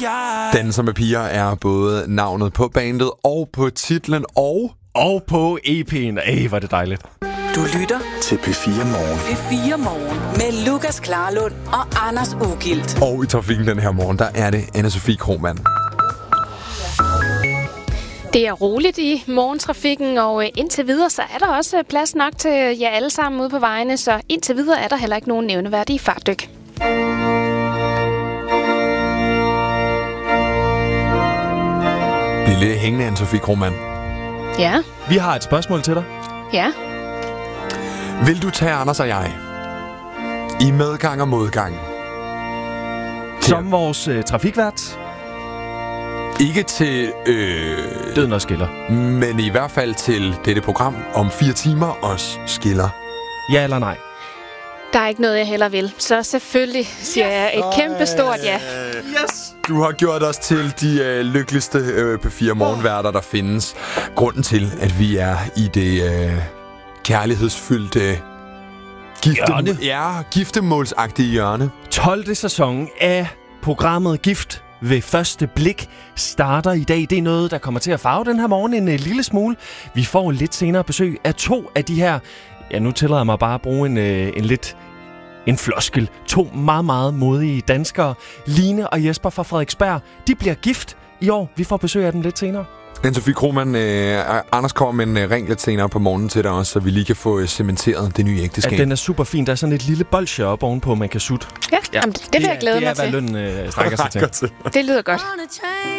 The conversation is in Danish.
Danser med piger er både navnet på bandet og på titlen og på EP'en. Hvor er det dejligt. Du lytter til P4 Morgen. P4 Morgen med Lukas Klarlund og Anders Ugilt. Og i trafikken den her morgen, der er det Anne-Sophie Krohmann. Det er roligt i morgentrafikken, og indtil videre så er der også plads nok til jer alle sammen ude på vejene, så indtil videre er der heller ikke nogen nævneværdige fartdyk. Bliv lidt hængende, Anne-Sophie Krohmann. Ja. Vi har et spørgsmål til dig. Ja. Vil du tage Anders og jeg i medgang og modgang? Som vores trafikvært? Ikke til Døden og skiller. men i hvert fald til dette program om 4 timer os skiller. Ja eller nej? Der er ikke noget, jeg heller vil. Så selvfølgelig siger jeg et kæmpe stort ja. Yes! Du har gjort os til de lykkeligste P4 morgenværter, der findes. Grunden til, at vi er i det kærlighedsfyldte giftemålsagtige hjørne. 12. sæson af programmet Gift ved første blik starter i dag. Det er noget, der kommer til at farve den her morgen en lille smule. Vi får lidt senere besøg af 2 af de her, nu tillader jeg mig bare at bruge en floskel. 2 meget, meget modige danskere, Line og Jesper fra Frederiksberg. De bliver gift i år. Vi får besøg af dem lidt senere. Anne-Sophie Krohmann, Anders kommer med en ring lidt senere på morgenen til dig også, så vi lige kan få cementeret det nye ægteskab. Ja, den er super fin. Der er sådan et lille bolsje op ovenpå, man kan sutte. Ja, jamen, det vil jeg glæde mig til. Det er, hvad lønnen strækker sig til. Det lyder godt.